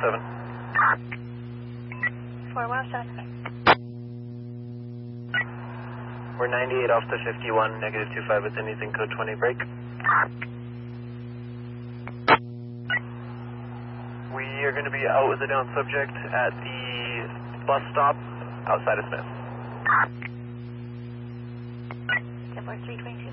4107. We're 98 off to 51, negative 25 with anything code 20 break. We are going to be out with the down subject at the bus stop outside of Smith. 322.